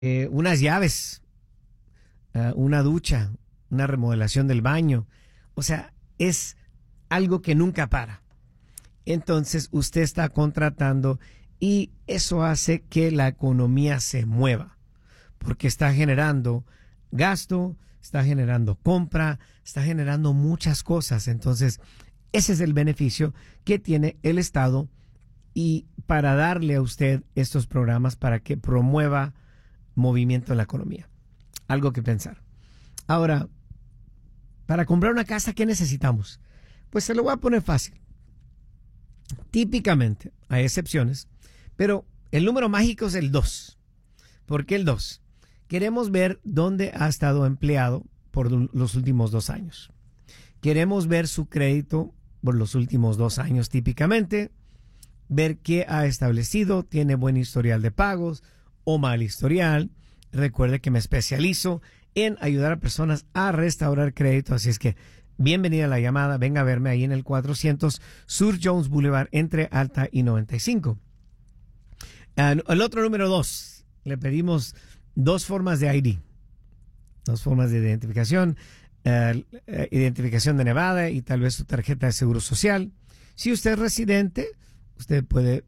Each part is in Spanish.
unas llaves, una ducha, una remodelación del baño. O sea, es algo que nunca para. Entonces usted está contratando y eso hace que la economía se mueva, porque está generando gasto, está generando compra, está generando muchas cosas. Entonces, ese es el beneficio que tiene el Estado y para darle a usted estos programas para que promueva movimiento en la economía. Algo que pensar. Ahora, para comprar una casa, ¿qué necesitamos? Pues se lo voy a poner fácil. Típicamente, hay excepciones, pero el número mágico es el 2. ¿Por qué el 2? Queremos ver dónde ha estado empleado por los últimos 2 años. Queremos ver su crédito por los últimos 2 años típicamente, ver qué ha establecido, tiene buen historial de pagos o mal historial. Recuerde que me especializo en ayudar a personas a restaurar crédito, así es que bienvenida a la llamada, venga a verme ahí en el 400 Sur Jones Boulevard entre Alta y 95. El otro número 2, le pedimos 2 formas de ID, 2 formas de identificación, identificación de Nevada y tal vez su tarjeta de seguro social. Si usted es residente, usted puede,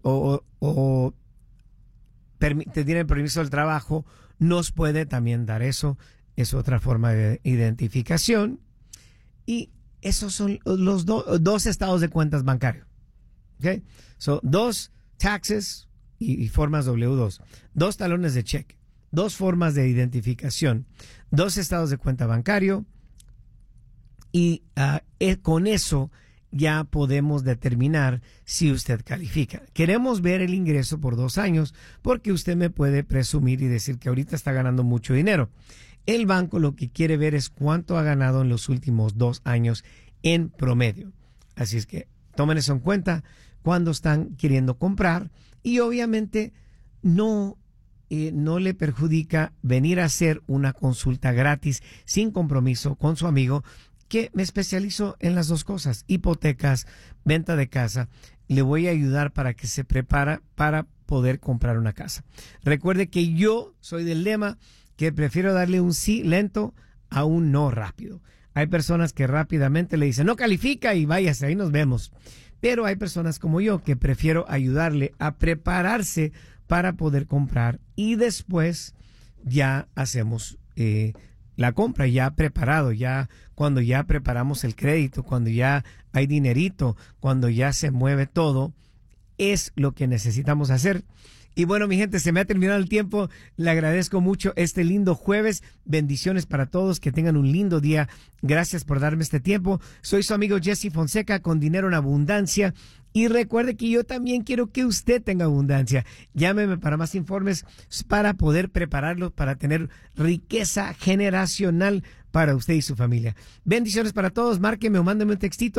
tiene permiso del trabajo, nos puede también dar eso. Es otra forma de identificación. Y esos son los 2 estados de cuentas bancarios. ¿Ok? So, 2 taxes y formas W2. 2 talones de cheque. 2 formas de identificación. 2 estados de cuenta bancario. Y con eso ya podemos determinar si usted califica. Queremos ver el ingreso por 2 años porque usted me puede presumir y decir que ahorita está ganando mucho dinero. El banco lo que quiere ver es cuánto ha ganado en los últimos 2 años en promedio. Así es que tomen eso en cuenta cuando están queriendo comprar y obviamente no le perjudica venir a hacer una consulta gratis sin compromiso con su amigo, que me especializo en las 2 cosas, hipotecas, venta de casa. Le voy a ayudar para que se prepara para poder comprar una casa. Recuerde que yo soy del lema que prefiero darle un sí lento a un no rápido. Hay personas que rápidamente le dicen, no califica y váyase, ahí nos vemos. Pero hay personas como yo que prefiero ayudarle a prepararse para poder comprar y después ya hacemos la compra ya preparado, ya cuando ya preparamos el crédito, cuando ya hay dinerito, cuando ya se mueve todo, es lo que necesitamos hacer. Y bueno, mi gente, se me ha terminado el tiempo. Le agradezco mucho este lindo jueves. Bendiciones para todos. Que tengan un lindo día. Gracias por darme este tiempo. Soy su amigo Jesse Fonseca con Dinero en Abundancia. Y recuerde que yo también quiero que usted tenga abundancia. Llámeme para más informes para poder prepararlo para tener riqueza generacional para usted y su familia. Bendiciones para todos. Márqueme o mándeme un textito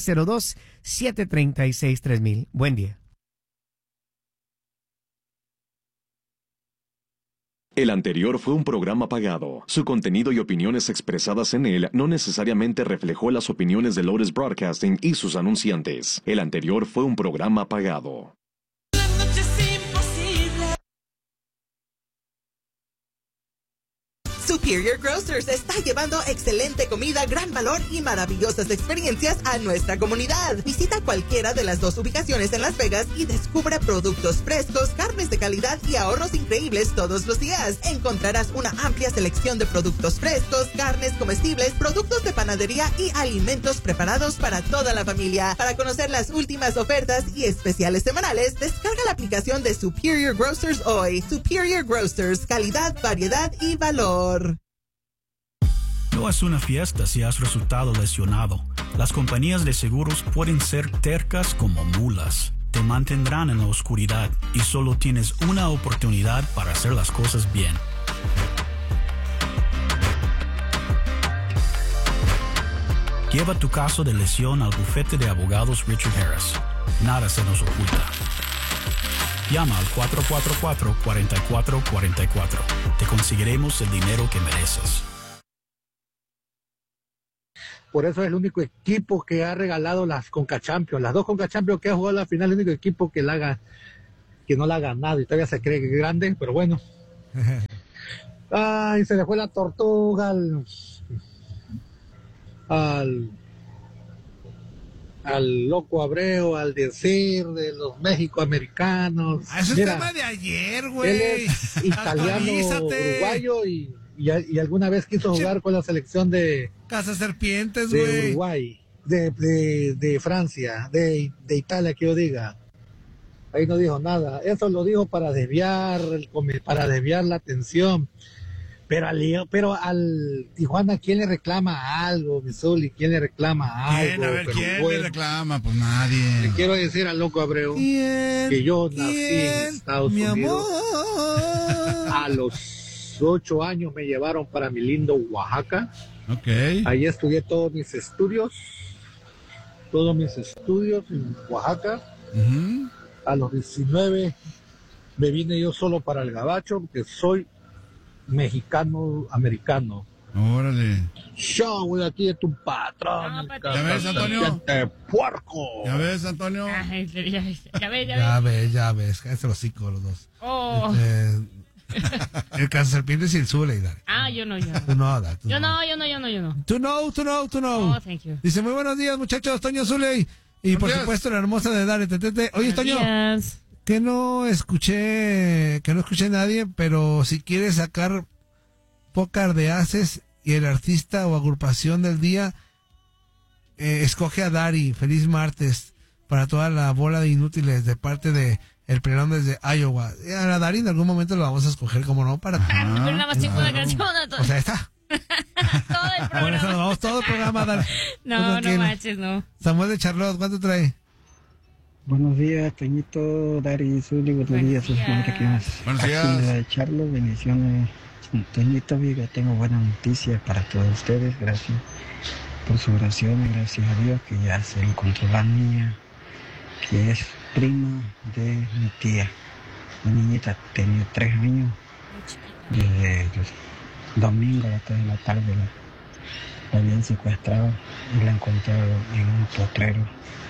702-736-3000. Buen día. El anterior fue un programa pagado. Su contenido y opiniones expresadas en él no necesariamente reflejó las opiniones de Lotus Broadcasting y sus anunciantes. El anterior fue un programa pagado. Superior Grocers está llevando excelente comida, gran valor y maravillosas experiencias a nuestra comunidad. Visita cualquiera de las 2 ubicaciones en Las Vegas y descubre productos frescos, carnes de calidad y ahorros increíbles todos los días. Encontrarás una amplia selección de productos frescos, carnes comestibles, productos de panadería y alimentos preparados para toda la familia. Para conocer las últimas ofertas y especiales semanales, descarga la aplicación de Superior Grocers hoy. Superior Grocers, calidad, variedad y valor. No es una fiesta si has resultado lesionado. Las compañías de seguros pueden ser tercas como mulas. Te mantendrán en la oscuridad y solo tienes una oportunidad para hacer las cosas bien. Lleva tu caso de lesión al bufete de abogados Richard Harris. Nada se nos oculta. Llama al 444-4444. Te conseguiremos el dinero que mereces. Por eso es el único equipo que ha regalado las Conca Champions. Las 2 Conca Champions que ha jugado a la final, el único equipo que no la ha ganado y todavía se cree grande, pero bueno, Ay, se le fue la tortuga al loco Abreu, al decir de los mexicoamericanos. Eso es Mira, tema de ayer, güey. él es italiano, Actualízate. uruguayo y alguna vez quiso jugar con la selección de Cazaserpientes, de güey. Uruguay, de Francia, de Italia, que yo diga. Ahí no dijo nada. Eso lo dijo para desviar la atención. Pero al Tijuana, ¿quién le reclama algo, Missouri? ¿Quién le reclama algo? ¿Quién? A ver, Pero ¿quién bueno, le reclama? Pues nadie. le quiero decir al loco Abreu ¿Quién? que yo nací en Estados Mi Unidos. amor. A los 8 años me llevaron para mi lindo Oaxaca. Ok. Ahí estudié todos mis estudios en Oaxaca. Ujú. A los 19 me vine yo solo para el Gabacho, porque soy mexicano-americano. Órale. Yo voy aquí de tu patrón. No, el patrón. ¿Ya ves, Antonio? serpiente puerco. ¿Ya ves, Antonio? Ay, ya ves. Ya ves. Cállate los hocico los dos. Oh. El cazaserpientes y el Zule, dale. Ah, yo no. Tú no, da, tú Yo no. no. Tú no. Oh, thank you. Dice, muy buenos días, muchachos, Toño Zule. Y por días. supuesto, la hermosa de Dare Tetete. Oye, Toño, Días. que no escuché a nadie, pero si quieres sacar pócar de haces y el artista o agrupación del día, escoge a Dari. Feliz martes para toda la bola de inútiles de parte de el Pelón desde Iowa. A la Dari en algún momento lo vamos a escoger, como no, para... Pero nada más tengo una canción. O sea, está. Todo el Por eso nos programa. vamos todo el programa a dar. No manches, no. Samuel de Charlotte, ¿cuánto trae? Buenos días, Toñito, Dari, Zuli, buenos días, sus días. Buenos Aquí días. de Charlo, bendiciones. Toñito, viva, tengo buena noticia para todos ustedes, gracias por su oración, gracias a Dios que ya se encontró la niña, que es prima de mi tía. La niñita tenía 3 años, desde el domingo a las 3 de la tarde la habían secuestrado y la encontraron en un potrero,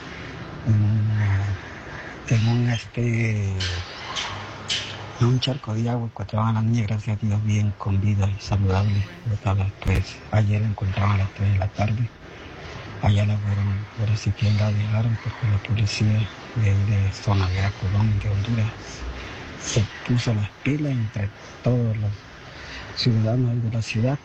en un charco de agua. Encontraban a la niña, gracias a Dios, bien con vida y saludable. Pues ayer la encontraban a las 3 de la tarde. Allá la fueron, ahora sí que la dejaron porque la policía de zona de Colón, de Honduras, se puso las pilas entre todos los ciudadanos de la ciudad.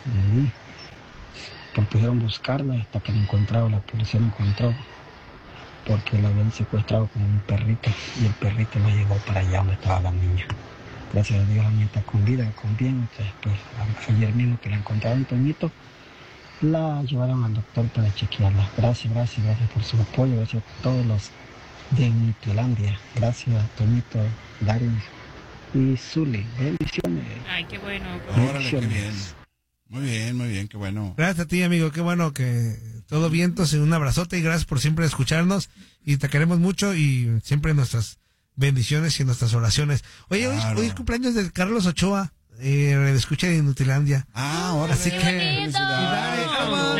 Pues pudieron buscarla hasta que la encontraron, la policía la encontró, porque la habían secuestrado con un perrito y el perrito la llevó para allá donde estaba la niña. Gracias a Dios la niña está con vida, con bien. Entonces, pues, ayer mismo que la encontraron, Toñito, la llevaron al doctor para chequearla. Gracias por su apoyo, gracias a todos los de Mitilandia. Gracias, Toñito, Darius y Zuli. Bendiciones. Ay, qué bueno. Órale, qué bien. Muy bien, qué bueno. Gracias a ti, amigo. Qué bueno que todo vientos. Un abrazote y gracias por siempre escucharnos. Y te queremos mucho y siempre nuestras bendiciones y nuestras oraciones. Oye, Claro. hoy es cumpleaños de Carlos Ochoa, escucha de Inutilandia. Ah, órale. Así que... ¡Qué bonito! Felicidades.